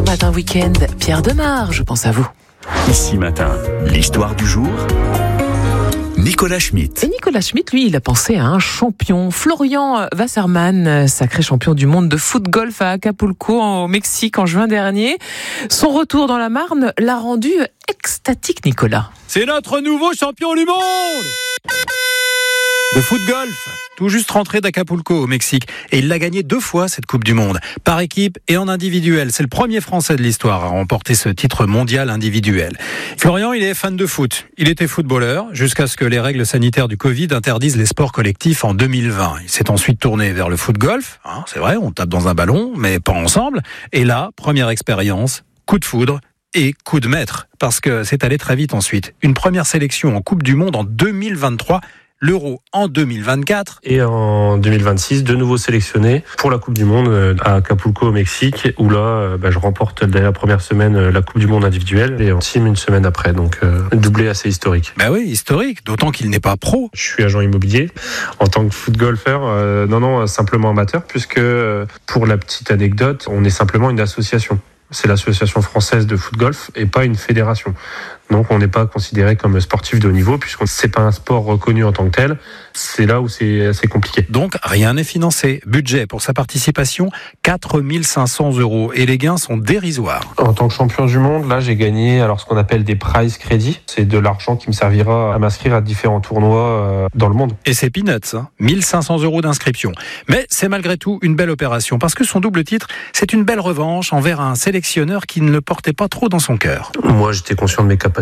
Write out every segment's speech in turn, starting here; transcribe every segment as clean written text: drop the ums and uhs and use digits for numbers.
Matin Week-end, Pierre Demar, je pense à vous. Ici Matin, l'histoire du jour, Nicolas Schmitt. Et Nicolas Schmitt, lui, il a pensé à un champion, Florian Wasserman, sacré champion du monde de foot-golf à Acapulco, au Mexique, en juin dernier. Son retour dans la Marne l'a rendu extatique, Nicolas. C'est notre nouveau champion du monde de foot-golf, tout juste rentré d'Acapulco au Mexique. Et il l'a gagné 2 fois cette Coupe du Monde, par équipe et en individuel. C'est le premier Français de l'histoire à remporter ce titre mondial individuel. Florian, il est fan de foot. Il était footballeur jusqu'à ce que les règles sanitaires du Covid interdisent les sports collectifs en 2020. Il s'est ensuite tourné vers le foot-golf. C'est vrai, on tape dans un ballon, mais pas ensemble. Et là, première expérience, coup de foudre et coup de maître, parce que c'est allé très vite ensuite. Une première sélection en Coupe du Monde en 2023, l'Euro en 2024. Et en 2026, de nouveau sélectionné pour la Coupe du Monde à Acapulco au Mexique, où là, je remporte dès la première semaine la Coupe du Monde individuelle et en team une semaine après. Donc, doublé assez historique. Ben oui, historique, d'autant qu'il n'est pas pro. Je suis agent immobilier. En tant que foot-golfeur, simplement amateur, puisque pour la petite anecdote, on est simplement une association. C'est l'association française de foot-golf et pas une fédération. Donc on n'est pas considéré comme sportif de haut niveau puisque c'est pas un sport reconnu en tant que tel. C'est là où c'est assez compliqué. Donc rien n'est financé. Budget pour sa participation, 4 500 €. Et les gains sont dérisoires. En tant que champion du monde, là j'ai gagné ce qu'on appelle des prize crédits. C'est de l'argent qui me servira à m'inscrire à différents tournois dans le monde. Et c'est peanuts, 1 500 € d'inscription. Mais c'est malgré tout une belle opération parce que son double titre, c'est une belle revanche envers un sélectionneur qui ne le portait pas trop dans son cœur. Moi j'étais conscient de mes capacités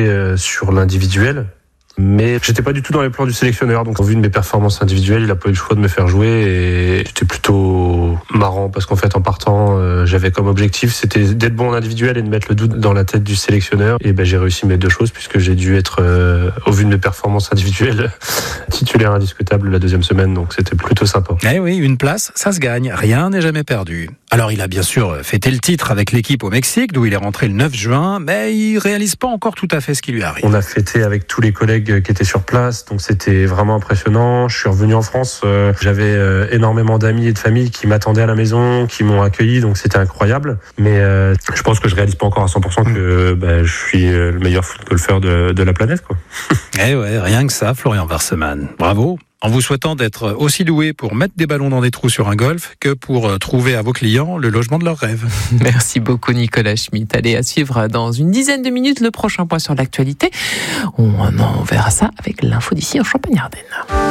sur l'individuel, mais j'étais pas du tout dans les plans du sélectionneur. Donc, au vu de mes performances individuelles, il a pas eu le choix de me faire jouer et c'était plutôt marrant parce qu'en fait, en partant, j'avais comme objectif, c'était d'être bon en individuel et de mettre le doute dans la tête du sélectionneur. Et j'ai réussi mes 2 choses puisque j'ai dû être, au vu de mes performances individuelles, titulaire indiscutable la 2e semaine. Donc, c'était plutôt sympa. Eh oui, une place, ça se gagne. Rien n'est jamais perdu. Alors, il a bien sûr fêté le titre avec l'équipe au Mexique, d'où il est rentré le 9 juin, mais il réalise pas encore tout à fait ce qui lui arrive. On a fêté avec tous les collègues qui étaient sur place, donc c'était vraiment impressionnant. Je suis revenu en France, j'avais énormément d'amis et de familles qui m'attendaient à la maison, qui m'ont accueilli, donc c'était incroyable. Mais je pense que je réalise pas encore à 100% que je suis le meilleur foot-golfeur de la planète, quoi. Eh ouais, rien que ça, Florian Wasserman. Bravo. En vous souhaitant d'être aussi doué pour mettre des ballons dans des trous sur un golf que pour trouver à vos clients le logement de leurs rêves. Merci beaucoup Nicolas Schmitt. Allez, à suivre dans une dizaine de minutes le prochain point sur l'actualité. On verra ça avec l'info d'ici en Champagne-Ardenne.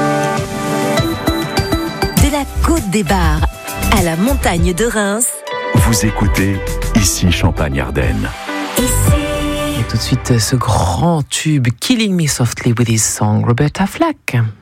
De la Côte des Bars à la montagne de Reims. Vous écoutez Ici Champagne-Ardenne. Et tout de suite ce grand tube Killing Me Softly with His Song, Roberta Flack.